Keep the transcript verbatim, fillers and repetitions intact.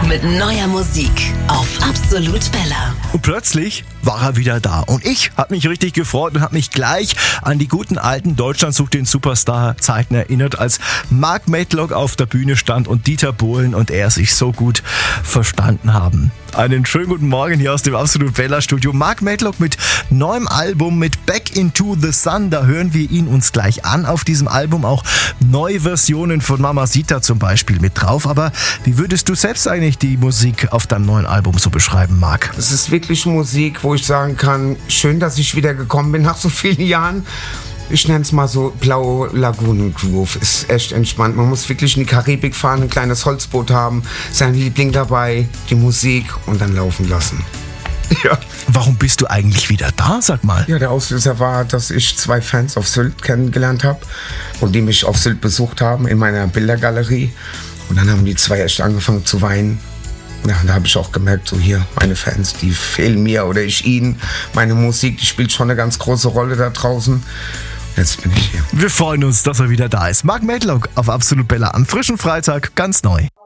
mit neuer Musik auf Absolut Bella. Und plötzlich war er wieder da. Und ich habe mich richtig gefreut und habe mich gleich an die guten alten Deutschland sucht den Superstar-Zeiten erinnert, als Mark Medlock auf der Bühne stand und Dieter Bohlen und er sich so gut verstanden haben. Einen schönen guten Morgen hier aus dem Absolut Bella Studio. Mark Medlock mit neuem Album, mit Back into the Sun. Da hören wir ihn uns gleich an. Auf diesem Album auch neue Versionen von Mamacita zum Beispiel mit drauf. Aber wie würdest du selbst eigentlich die Musik auf deinem neuen Album so beschreiben, Mark? Es ist wirklich Musik, wo ich sagen kann, schön, dass ich wieder gekommen bin nach so vielen Jahren. Ich nenne es mal so Blaue Lagunen Groove. Ist echt entspannt. Man muss wirklich in die Karibik fahren, ein kleines Holzboot haben, sein Liebling dabei, die Musik und dann laufen lassen. Ja. Warum bist du eigentlich wieder da, sag mal? Ja, der Auslöser war, dass ich zwei Fans auf Sylt kennengelernt habe und die mich auf Sylt besucht haben in meiner Bildergalerie. Und dann haben die zwei echt angefangen zu weinen. Ja, da habe ich auch gemerkt, so hier, meine Fans, die fehlen mir oder ich ihnen. Meine Musik, die spielt schon eine ganz große Rolle da draußen. Jetzt bin ich hier. Wir freuen uns, dass er wieder da ist. Mark Medlock auf Absolut Bella am frischen Freitag, ganz neu.